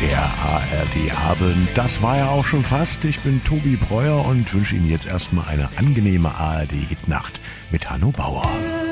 Der ARD-Abend, das war ja auch schon fast. Ich bin Tobi Breuer und wünsche Ihnen jetzt erstmal eine angenehme ARD-Hitnacht mit Hanno Bauer.